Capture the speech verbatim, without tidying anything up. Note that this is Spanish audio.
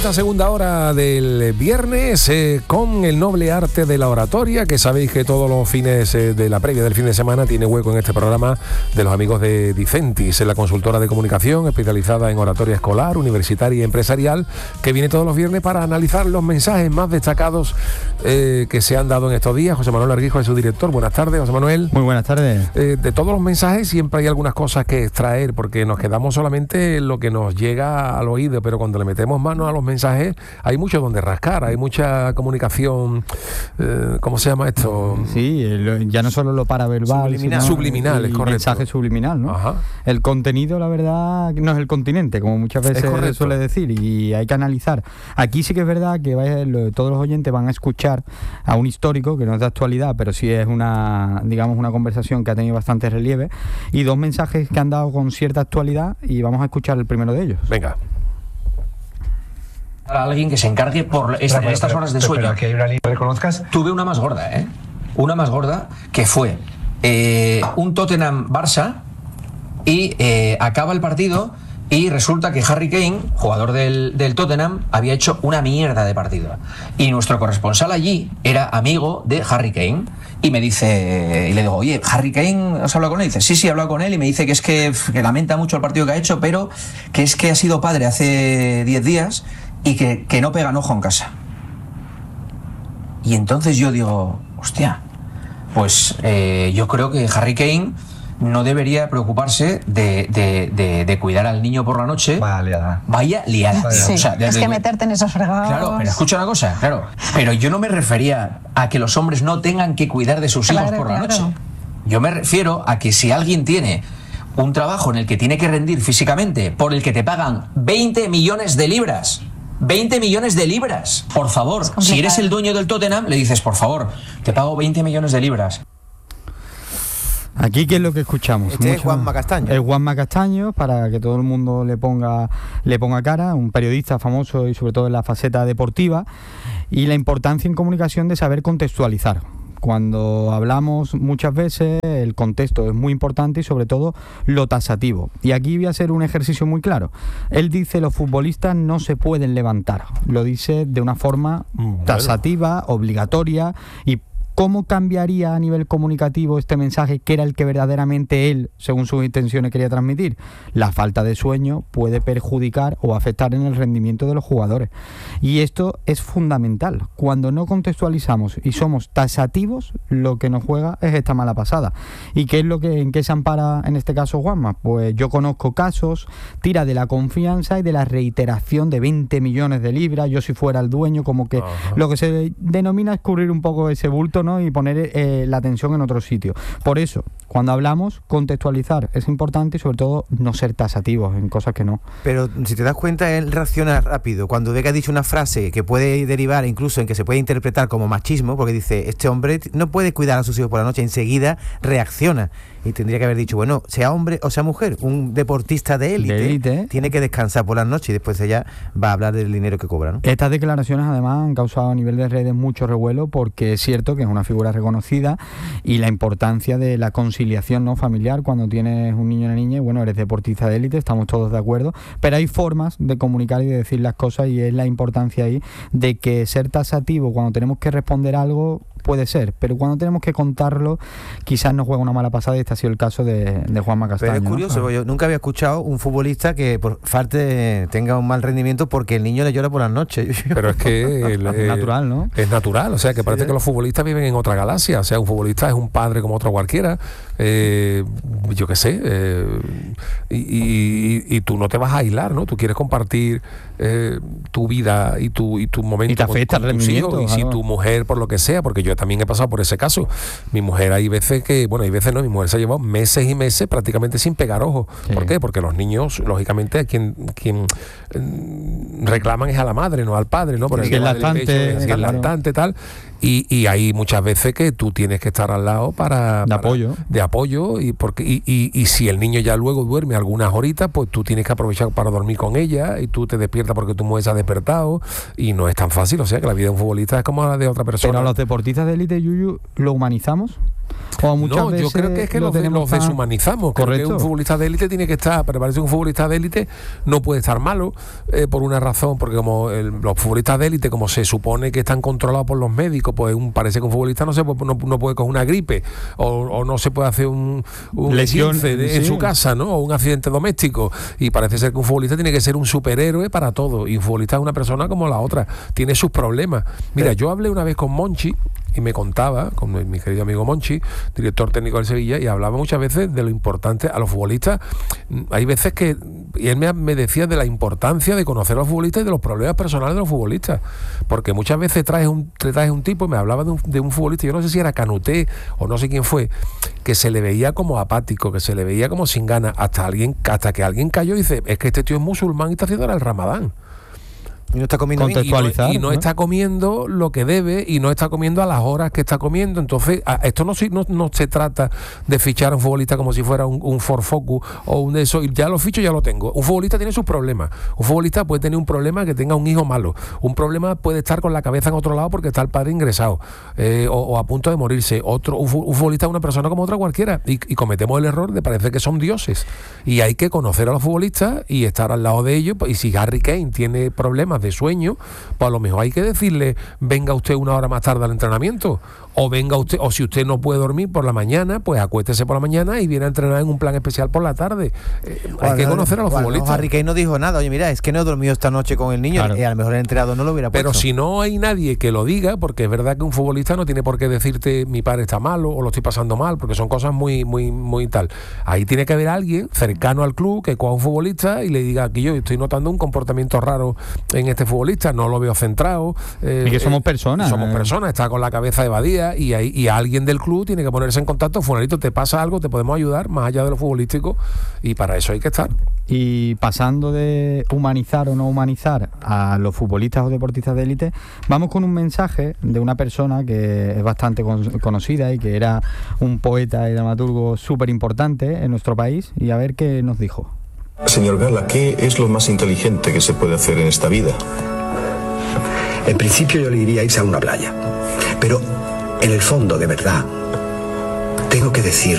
Esta segunda hora del viernes eh, con el noble arte de la oratoria, que sabéis que todos los fines eh, de la previa del fin de semana tiene hueco en este programa de los amigos de Dicentis, la consultora de comunicación especializada en oratoria escolar, universitaria y empresarial, que viene todos los viernes para analizar los mensajes más destacados eh, que se han dado en estos días. José Manuel Arguijo es su director. Buenas tardes, José Manuel. Muy buenas tardes. Eh, de todos los mensajes siempre hay algunas cosas que extraer, porque nos quedamos solamente en lo que nos llega al oído, pero cuando le metemos mano a los mensajes hay mucho donde rascar, hay mucha comunicación, eh, ¿cómo se llama esto? Sí, el, ya no solo lo paraverbal, subliminal, sino subliminal, es correcto. Mensaje subliminal, ¿no? Ajá. El contenido, la verdad, no es el continente, como muchas veces se suele decir, y hay que analizar. Aquí sí que es verdad que vaya, lo, todos los oyentes van a escuchar a un histórico que no es de actualidad, pero sí es una, digamos, una conversación que ha tenido bastante relieve, y dos mensajes que han dado con cierta actualidad, y vamos a escuchar el primero de ellos. Venga. A alguien que se encargue por esta, pero, pero, estas horas de pero, sueño. Pero que hay una línea que reconozcas. Tuve una más gorda, ¿eh? Una más gorda que fue eh, un Tottenham-Barça y eh, acaba el partido y resulta que Harry Kane, jugador del, del Tottenham, había hecho una mierda de partido. Y nuestro corresponsal allí era amigo de Harry Kane. Y me dice, y le digo, oye, ¿Harry Kane has hablado con él? Y dice, sí, sí, he hablado con él y me dice que es que, que lamenta mucho el partido que ha hecho, pero que es que ha sido padre hace diez días y que, que no pegan ojo en casa. Y entonces yo digo, hostia, pues eh, yo creo que Harry Kane no debería preocuparse de, de, de, de cuidar al niño por la noche. Vaya liada. Vaya liada. Sí, o sea, de, es de, que meterte en esos fregados. Claro, pero escucha una cosa, claro. Pero yo no me refería a que los hombres no tengan que cuidar de sus claro, hijos por claro. la noche. Yo me refiero a que si alguien tiene un trabajo en el que tiene que rendir físicamente, por el que te pagan veinte millones de libras, veinte millones de libras, por favor, si eres el dueño del Tottenham, le dices, por favor, te pago veinte millones de libras. Aquí, ¿qué es lo que escuchamos? Este Mucho, es Juanma Castaño. Es Juanma Castaño, para que todo el mundo le ponga, le ponga cara, un periodista famoso y sobre todo en la faceta deportiva, y la importancia en comunicación de saber contextualizar. Cuando hablamos muchas veces, el contexto es muy importante y sobre todo lo tasativo. Y aquí voy a hacer un ejercicio muy claro. Él dice los futbolistas no se pueden levantar. Lo dice de una forma bueno. tasativa, obligatoria. Y ¿cómo cambiaría a nivel comunicativo este mensaje, que era el que verdaderamente él, según sus intenciones, quería transmitir? La falta de sueño puede perjudicar o afectar en el rendimiento de los jugadores. Y esto es fundamental. Cuando no contextualizamos y somos tasativos, lo que nos juega es esta mala pasada. ¿Y qué es lo que, en qué se ampara en este caso Juanma? Pues yo conozco casos, tira de la confianza y de la reiteración de veinte millones de libras, yo si fuera el dueño, como que Ajá. lo que se denomina es cubrir un poco ese bulto, ¿no? Y poner eh, la atención en otro sitio. Por eso, cuando hablamos, contextualizar es importante y sobre todo no ser tasativos en cosas que no. Pero si te das cuenta, él reacciona rápido. Cuando ve que ha dicho una frase que puede derivar incluso en que se puede interpretar como machismo, porque dice, este hombre no puede cuidar a sus hijos por la noche, enseguida reacciona. Y tendría que haber dicho, bueno, sea hombre o sea mujer, un deportista de élite, de élite tiene que descansar por las noches y después ella va a hablar del dinero que cobra, ¿no? Estas declaraciones además han causado a nivel de redes mucho revuelo, porque es cierto que es una figura reconocida, y la importancia de la conciliación, ¿no?, familiar cuando tienes un niño o una niña, y bueno, eres deportista de élite, estamos todos de acuerdo, pero hay formas de comunicar y de decir las cosas, y es la importancia ahí de que ser tasativo cuando tenemos que responder algo puede ser, pero cuando tenemos que contarlo quizás nos juega una mala pasada, y este ha sido el caso de, de Juanma Castaño. Pero es curioso, ¿no? Yo nunca había escuchado un futbolista que por falta tenga un mal rendimiento porque el niño le llora por las noches. Pero es que el, es natural, ¿no? Es natural, o sea, que parece sí, que los futbolistas viven en otra galaxia, o sea, un futbolista es un padre como otro cualquiera, eh, yo qué sé, eh, y, y, y tú no te vas a aislar, ¿no? Tú quieres compartir eh, tu vida y tu, y tu momento y te afecta con, con el tus hijos, rendimiento, y si tu mujer, por lo que sea, porque yo también he pasado por ese caso. Mi mujer hay veces que, bueno, hay veces no, mi mujer se ha llevado meses y meses prácticamente sin pegar ojo. Sí. ¿Por qué? Porque los niños, lógicamente, a quien, quien eh, reclaman es a la madre, no al padre, ¿no? Por el que es lactante, es el lactante, tal. Y, y hay muchas veces que tú tienes que estar al lado para... De para, apoyo. De apoyo, y, porque, y, y, y si el niño ya luego duerme algunas horitas, pues tú tienes que aprovechar para dormir con ella, y tú te despiertas porque tu mujer se ha despertado, y no es tan fácil. O sea, que la vida de un futbolista es como la de otra persona. Pero a los deportistas de élite, Yuyu, ¿lo humanizamos? O muchas no, veces yo creo que es que lo los, de- tenemos los tan- deshumanizamos. Creo que Correcto. un futbolista de élite tiene que estar, pero parece que un futbolista de élite no puede estar malo eh, por una razón, porque como el- los futbolistas de élite, como se supone que están controlados por los médicos, pues un, parece que un futbolista no se puede, no, no puede coger una gripe o, o no se puede hacer un, un Lesión, esguince de- en sí. su casa, ¿no? O un accidente doméstico. Y parece ser que un futbolista tiene que ser un superhéroe para todo. Y un futbolista es una persona como la otra, tiene sus problemas. Mira, yo hablé una vez con Monchi y me contaba, con mi querido amigo Monchi, director técnico del Sevilla, y hablaba muchas veces de lo importante a los futbolistas. Hay veces que, y él me, me decía de la importancia de conocer a los futbolistas y de los problemas personales de los futbolistas, porque muchas veces traes un, te traes un tipo, y me hablaba de un, de un futbolista, yo no sé si era Canuté o no sé quién fue, que se le veía como apático, que se le veía como sin ganas, hasta alguien, hasta que alguien cayó y dice, es que este tío es musulmán y está haciendo ahora el Ramadán. Y no está comiendo bien. Y no, Contextualizar, y no ¿no? está comiendo lo que debe y no está comiendo a las horas que está comiendo. Entonces, a- esto no, si- no, no se trata de fichar a un futbolista como si fuera un, un Ford Focus o un de eso. Y ya lo ficho, ya lo tengo. Un futbolista tiene sus problemas. Un futbolista puede tener un problema que tenga un hijo malo. Un problema puede estar con la cabeza en otro lado porque está el padre ingresado eh, o, o a punto de morirse. Otro, un, fu- un futbolista es una persona como otra cualquiera. Y, y cometemos el error de parecer que son dioses. Y hay que conocer a los futbolistas y estar al lado de ellos. Y si Harry Kane tiene problemas de sueño, pues a lo mejor hay que decirle, venga usted una hora más tarde al entrenamiento, o venga usted, o si usted no puede dormir por la mañana, pues acuéstese por la mañana y viene a entrenar en un plan especial por la tarde. Eh, hay Bueno, que conocer a los bueno, futbolistas. Harry Kane no dijo nada. Oye, mira, es que no he dormido esta noche con el niño. Claro. Y a lo mejor el entrenador no lo hubiera puesto. Pero si no hay nadie que lo diga, porque es verdad que un futbolista no tiene por qué decirte mi padre está malo o lo estoy pasando mal, porque son cosas muy, muy, muy tal. Ahí tiene que haber alguien cercano al club que coja un futbolista y le diga que yo estoy notando un comportamiento raro en este futbolista, no lo veo centrado. eh, Y que somos eh, personas, Somos eh. personas, está con la cabeza evadida y, ahí, y alguien del club tiene que ponerse en contacto. Fulanito, te pasa algo, te podemos ayudar más allá de lo futbolístico y para eso hay que estar. Y pasando de humanizar o no humanizar a los futbolistas o deportistas de élite, vamos con un mensaje de una persona que es bastante con- conocida y que era un poeta y dramaturgo súper importante en nuestro país, y a ver qué nos dijo. Señor Gala, ¿qué es lo más inteligente que se puede hacer en esta vida? En principio yo le diría irse a una playa, pero en el fondo, de verdad, tengo que decir